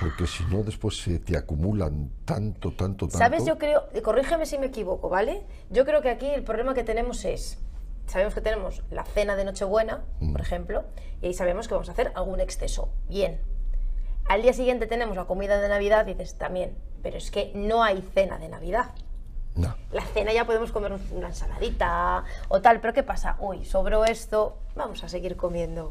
porque si no después se te acumulan tanto. ¿Sabes? Yo creo, corrígeme si me equivoco, ¿vale? Yo creo que aquí el problema que tenemos es, sabemos que tenemos la cena de Nochebuena, por ejemplo, y ahí sabemos que vamos a hacer algún exceso. Bien. Al día siguiente tenemos la comida de Navidad y dices también, pero es que no hay cena de Navidad. No. La cena ya podemos comer una ensaladita o tal, pero ¿qué pasa? Uy, sobró esto, vamos a seguir comiendo,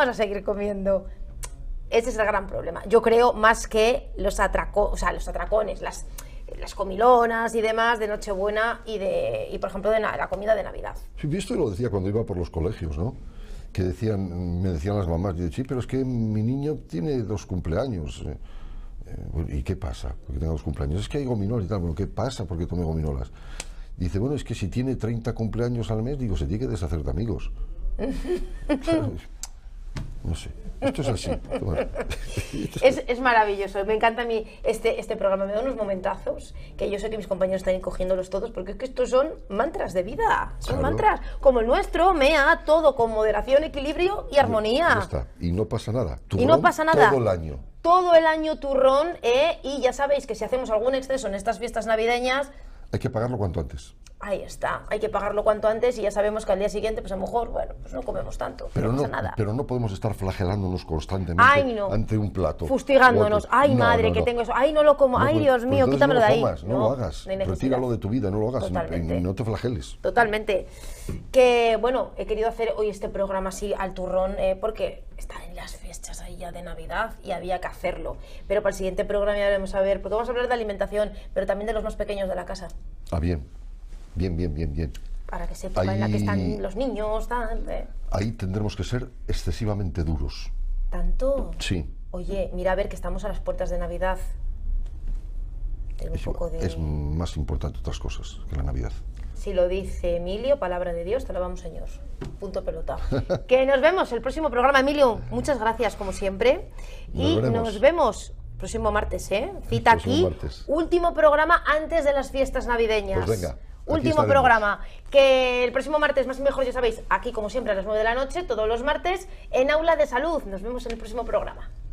Ese es el gran problema. Yo creo más que los atracones, las comilonas y demás de Nochebuena y por ejemplo, de la comida de Navidad. Sí, esto lo decía cuando iba por los colegios, ¿no? Que me decían las mamás, sí, pero es que mi niño tiene 2 cumpleaños. ¿Y qué pasa? Porque tenga 2 cumpleaños. Es que hay gominolas y tal. Bueno, ¿qué pasa porque tome gominolas? Dice, bueno, es que si tiene 30 cumpleaños al mes, digo, se tiene que deshacer de amigos. Claro, no sé, esto es así. Bueno. Es maravilloso, me encanta a mí este programa, me da unos momentazos que yo sé que mis compañeros están cogiéndolos todos, porque es que estos son mantras de vida, son mantras como el nuestro, mea, todo con moderación, equilibrio y armonía. Ya está, y no pasa nada. Y no pasa nada. Todo el año. Todo el año turrón, y ya sabéis que si hacemos algún exceso en estas fiestas navideñas... Hay que pagarlo cuanto antes. Ahí está, hay que pagarlo cuanto antes y ya sabemos que al día siguiente, pues a lo mejor, bueno, pues no comemos tanto, pero no pasa nada. Pero no podemos estar flagelándonos constantemente ante un plato. Fustigándonos, ay madre, que tengo eso, ay no lo como, ay Dios mío, quítamelo de ahí. No lo hagas, retíralo de tu vida, no lo hagas, y no te flageles. Totalmente. Que bueno, he querido hacer hoy este programa así al turrón, porque están en las fiestas ahí ya de Navidad y había que hacerlo. Pero para el siguiente programa ya veremos a ver, porque vamos a hablar de alimentación, pero también de los más pequeños de la casa. Ah, bien. Bien. Para que sepa en la que están los niños, tal. Ahí tendremos que ser excesivamente duros. ¿Tanto? Sí. Oye, mira a ver que estamos a las puertas de Navidad. Es más importante otras cosas que la Navidad. Si lo dice Emilio, palabra de Dios, te la vamos, señor. Punto pelota. Que nos vemos el próximo programa, Emilio. Muchas gracias, como siempre. Nos vemos próximo martes, ¿eh? Cita aquí. Martes. Último programa antes de las fiestas navideñas. Pues venga. Último programa, que el próximo martes, más y mejor, ya sabéis, aquí como siempre a las 9 de la noche, todos los martes, en Aula de Salud. Nos vemos en el próximo programa.